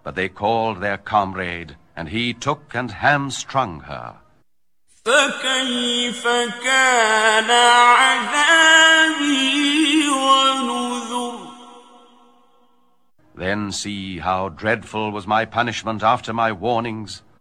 But they called their comrade, and he took and hamstrung her. فكيف كان عذابي ونذر. Then see how dreadful was my punishment after my warnings.